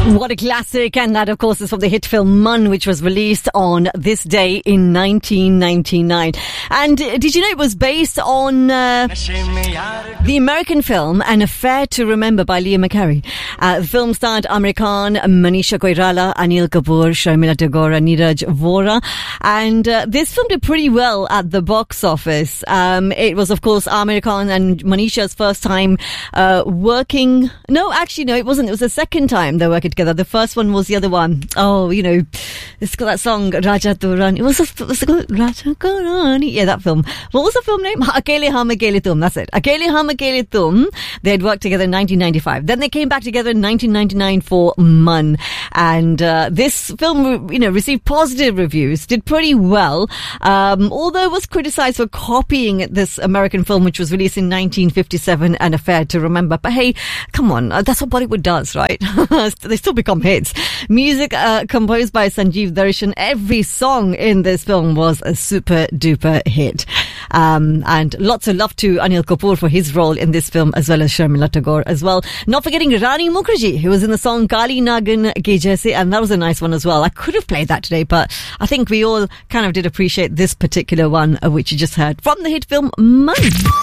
What a classic, and that of course is from the hit film Mann, which was released on this day in 1999. And did you know it was based on the American film An Affair to Remember by Liam McCarey? The film starred Amir Khan, Manisha Koirala, Anil Kapoor, Sharmila Tagore, Neeraj Vora, and this film did pretty well at the box office. It was of course Amir Khan and Manisha's first time working. No, actually no, it wasn't. It was the second time they were working together. The first one was the other one. Oh, you know, it's got that song Raja Turani. What's it called? Raja Turani. Yeah, that film. What was the film name? Akele Hum Akele Tum. That's it. Akele Hum Akele Tum. They had worked together in 1995. Then they came back together in 1999 for Mann. And this film, you know, received positive reviews. Did pretty well. Although it was criticized for copying this American film, which was released in 1957, An Affair to Remember. But hey, come on, that's what Bollywood does, right? They still become hits. Music composed by Sanjeev Darshan. Every song in this film was a super duper hit. And lots of love to Anil Kapoor for his role in this film, as well as Sharmila Tagore as well. Not forgetting Rani Mukherjee, who was in the song Kali Nagan Ke Jaise, and that was a nice one as well. I could have played that today, but I think we all kind of did appreciate this particular one, which you just heard from the hit film Mann.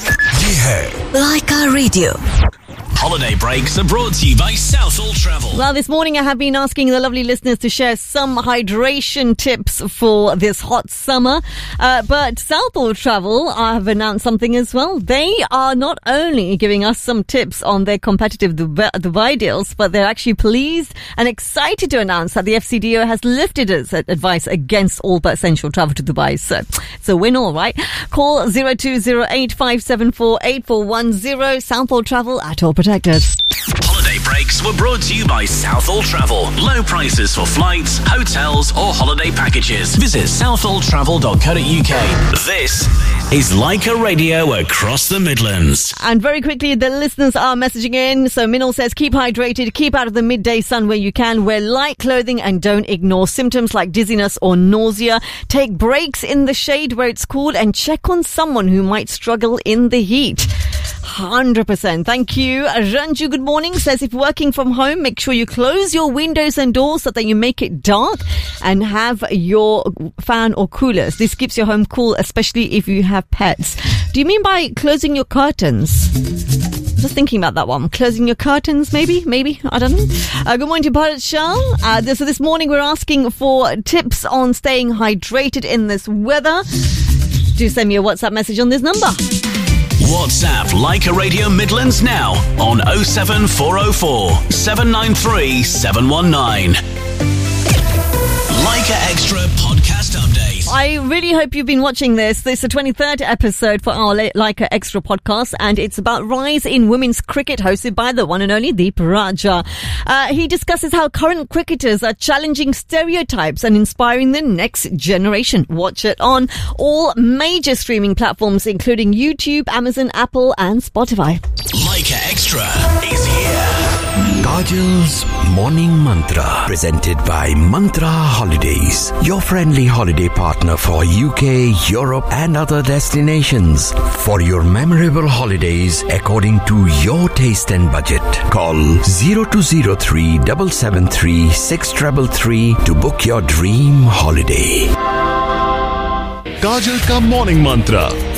Laika Radio. Holiday breaks are brought to you by Southall Travel. Well, this morning I have been asking the lovely listeners to share some hydration tips for this hot summer. But Southall Travel have announced something as well. They are not only giving us some tips on their competitive Dubai deals, but they're actually pleased and excited to announce that the FCDO has lifted its advice against all but essential travel to Dubai. So it's a win all, right? Call 0208574841. Southall Travel at all protected. Holiday breaks were brought to you by Southall Travel. Low prices for flights, hotels or holiday packages. Visit southalltravel.co.uk. This is Laika Radio across the Midlands. And very quickly, the listeners are messaging in. So Minal says, keep hydrated, keep out of the midday sun where you can, wear light clothing and don't ignore symptoms like dizziness or nausea. Take breaks in the shade where it's cool and check on someone who might struggle in the heat. 100%. Thank you. Ranju, good morning, says if working from home, make sure you close your windows and doors so that you make it dark and have your fan or coolers. This keeps your home cool, especially if you have pets. Do you mean by closing your curtains? Just thinking about that one. Closing your curtains, maybe? I don't know. Good morning to Bharat Shah. So this morning we're asking for tips on staying hydrated in this weather. Do send me a WhatsApp message on this number. WhatsApp Laika Radio Midlands now on 07404 793 719. Laika Extra podcast update. I really hope you've been watching this. This is the 23rd episode for our Laika Extra podcast, and it's about rise in women's cricket, hosted by the one and only Deep Raja. He discusses how current cricketers are challenging stereotypes and inspiring the next generation. Watch it on all major streaming platforms, including YouTube, Amazon, Apple, and Spotify. Laika Extra is here. Kajal's Morning Mantra, presented by Mantra Holidays, your friendly holiday partner for UK, Europe and other destinations. For your memorable holidays according to your taste and budget, call 0203 773 6333 to book your dream holiday. Kajal ka Morning Mantra